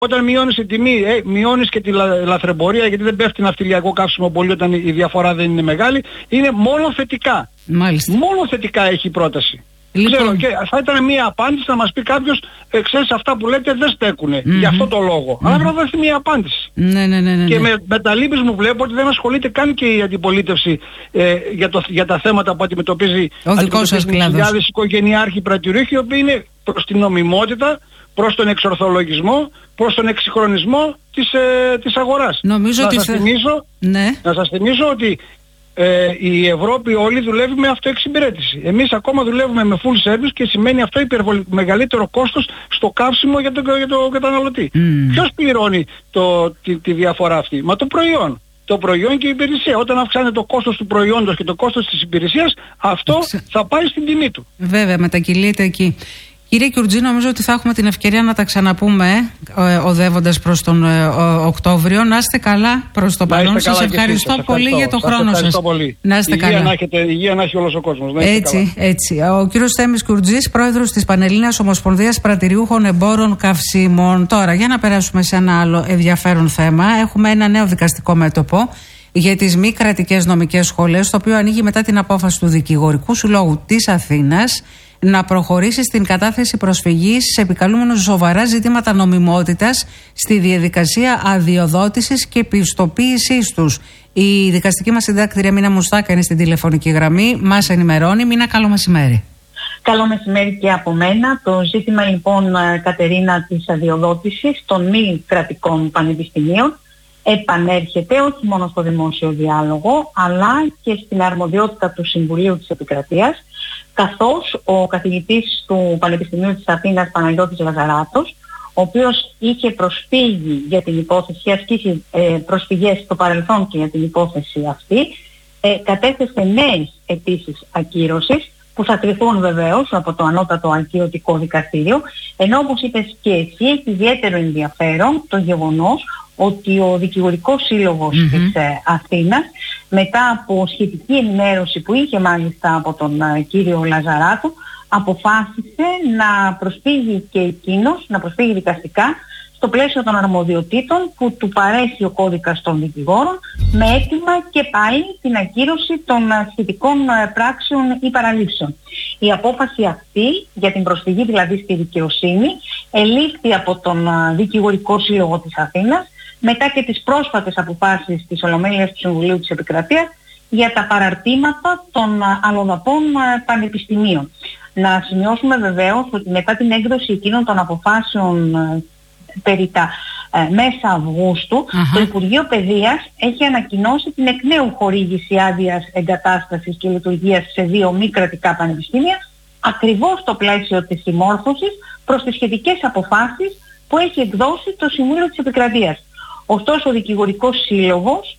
Όταν μειώνεις τη τιμή, μειώνεις και τη λαθρεμπορία, γιατί δεν πέφτει ναυτιλιακό καύσιμο πολύ όταν η διαφορά δεν είναι μεγάλη. Είναι μόνο θετικά. Μάλιστα. Μόνο θετικά έχει η πρόταση. Λοιπόν. Ξέρω, και θα ήταν μια απάντηση να μας πει κάποιος, ξέρεις, αυτά που λέτε δεν στέκουνε για αυτό το λόγο. Αλλά πρέπει να δώσει μια απάντηση. Ναι. Και με τα λύπης μου βλέπω ότι δεν ασχολείται καν και η αντιπολίτευση για τα θέματα που αντιμετωπίζει ο δικός σας κλάδος. Χιλιάδες οικογενειάρχοι πρατηρίχοι, οι οποίοι είναι προς την νομιμότητα, προς τον εξορθολογισμό, προς τον εξυγχρονισμό της αγοράς. Νομίζω ότι να σας θυμίσω ότι η Ευρώπη όλη δουλεύει με αυτοεξυπηρέτηση. Εμείς ακόμα δουλεύουμε με full service και σημαίνει αυτό μεγαλύτερο κόστος στο καύσιμο για τον καταναλωτή. Ποιος πληρώνει τη διαφορά αυτή? Μα το προϊόν. Το προϊόν και η υπηρεσία. Όταν αυξάνεται το κόστος του προϊόντος και το κόστος της υπηρεσίας, αυτό θα πάει στην τιμή του. Βέβαια, μετακυλείται εκεί. Κύριε Κιουρτζή, νομίζω ότι θα έχουμε την ευκαιρία να τα ξαναπούμε οδεύοντας προς τον Οκτώβριο. Να είστε καλά προς το παρόν. Σας ευχαριστώ πολύ για το χρόνο σας. Να είστε καλά. Υγεία να έχει όλος ο κόσμος. Έτσι. Ο κύριος Θέμης Κιουρτζής, πρόεδρος της Πανελλήνιας Ομοσπονδίας Πρατηριούχων Εμπόρων Καυσίμων. Τώρα, για να περάσουμε σε ένα άλλο ενδιαφέρον θέμα. Έχουμε ένα νέο δικαστικό μέτωπο για τις μη κρατικές νομικές σχολές, το οποίο ανοίγει μετά την απόφαση του Δικηγορικού Συλλόγου της Αθήνας να προχωρήσει στην κατάθεση προσφυγής σε επικαλούμενους σοβαρά ζητήματα νομιμότητας στη διαδικασία αδειοδότησης και πιστοποίησής τους. Η δικαστική μας συντάκτηρια Μίνα Μουστάκα είναι στην τηλεφωνική γραμμή. Μας ενημερώνει. Μίνα, καλό μεσημέρι. Καλό μεσημέρι και από μένα. Το ζήτημα λοιπόν, Κατερίνα, της αδειοδότησης των μη κρατικών πανεπιστημίων επανέρχεται όχι μόνο στο δημόσιο διάλογο, αλλά και στην αρμοδιότητα του Συμβουλίου της Επικρατείας, καθώς ο καθηγητής του Πανεπιστημίου της Αθήνας, Παναγιώτης Λαζαράτος, ο οποίος είχε προσφύγει για την υπόθεση, ασκήσει προσφυγές στο παρελθόν και για την υπόθεση αυτή, κατέθεσε νέες αιτήσεις ακύρωσης, που θα κριθούν βεβαίως από το Ανώτατο Αλκιωτικό Δικαστήριο, ενώ όπως είπες και εσύ, έχει ιδιαίτερο ενδιαφέρον το γεγονός ότι ο Δικηγορικός Σύλλογος της Αθήνας, μετά από σχετική ενημέρωση που είχε μάλιστα από τον κύριο Λαζαράτο, αποφάσισε να προσφύγει και εκείνος, να προσφύγει δικαστικά στο πλαίσιο των αρμοδιοτήτων που του παρέχει ο κώδικας των δικηγόρων, με αίτημα και πάλι την ακύρωση των σχετικών πράξεων ή παραλήψεων. Η απόφαση αυτή για την προσφυγή δηλαδή στη δικαιοσύνη ελήφθη από τον Δικηγορικό Σύλλογο της Αθήνας μετά και τις πρόσφατες αποφάσεις της Ολομέλειας του Συμβουλίου της Επικρατείας για τα παραρτήματα των αλλοδαπών πανεπιστημίων. Να σημειώσουμε βεβαίως ότι μετά την έκδοση εκείνων των αποφάσεων περί τα μέσα Αυγούστου, το Υπουργείο Παιδείας έχει ανακοινώσει την εκ νέου χορήγηση άδειας εγκατάστασης και λειτουργίας σε 2 μη κρατικά πανεπιστήμια, ακριβώς στο πλαίσιο της συμμόρφωσης προς τις σχετικές αποφάσεις που έχει εκδώσει το Συμβούλιο της Επικρατείας. Ωστόσο, ο Δικηγορικός Σύλλογος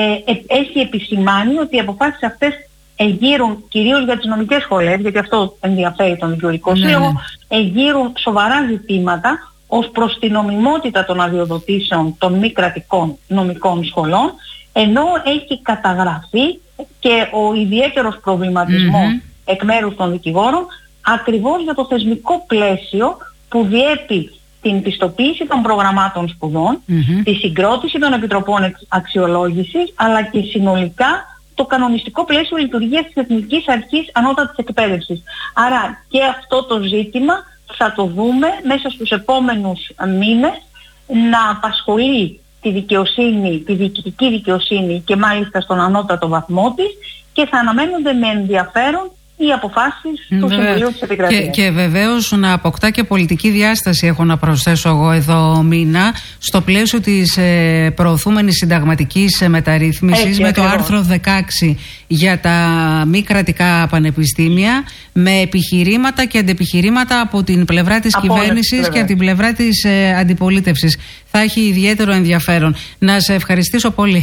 έχει επισημάνει ότι οι αποφάσεις αυτές εγείρουν κυρίως για τις νομικές σχολές, γιατί αυτό ενδιαφέρει τον Δικηγορικό Σύλλογο, εγείρουν σοβαρά ζητήματα ως προς την νομιμότητα των αδειοδοτήσεων των μη κρατικών νομικών σχολών, ενώ έχει καταγραφεί και ο ιδιαίτερος προβληματισμός εκ μέρους των δικηγόρων ακριβώς για το θεσμικό πλαίσιο που διέπει την πιστοποίηση των προγραμμάτων σπουδών, τη συγκρότηση των επιτροπών αξιολόγησης, αλλά και συνολικά το κανονιστικό πλαίσιο λειτουργίας της Εθνικής Αρχής Ανώτατης Εκπαίδευσης. Άρα και αυτό το ζήτημα θα το δούμε μέσα στους επόμενους μήνες να απασχολεί τη δικαιοσύνη, τη διοικητική δικαιοσύνη και μάλιστα στον ανώτατο βαθμό της, και θα αναμένονται με ενδιαφέρον οι αποφάσεις του Συμβουλίου της Επικρατείας. Και βεβαίως να αποκτά και πολιτική διάσταση, έχω να προσθέσω εγώ εδώ, Μίνα, στο πλαίσιο της προωθούμενης συνταγματικής μεταρρύθμισης, με το άρθρο 16 για τα μη κρατικά πανεπιστήμια, με επιχειρήματα και αντεπιχειρήματα από την πλευρά της κυβέρνησης και από την πλευρά της αντιπολίτευσης. Θα έχει ιδιαίτερο ενδιαφέρον. Να σε ευχαριστήσω πολύ.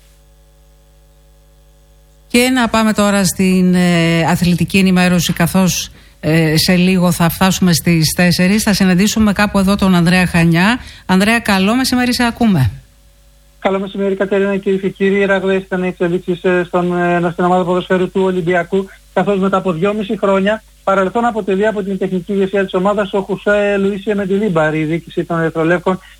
Και να πάμε τώρα στην αθλητική ενημέρωση, καθώς σε λίγο θα φτάσουμε στις 4. Θα συναντήσουμε κάπου εδώ τον Ανδρέα Χανιά. Ανδρέα, καλό μεσημέρι, σε ακούμε. Καλό μεσημέρι, Κατερίνα, κυρίες και κύριοι. Ραγδαίες ήταν οι εξελίξεις στην ομάδα ποδοσφαίρου του Ολυμπιακού, καθώς μετά από 2,5 χρόνια παρελθόν αποτελεί από την τεχνική ηγεσία της ομάδας ο Χουσέ Λουίσι Μεντιλίμπαρ. Η διοίκηση των Ερυθρολεύκων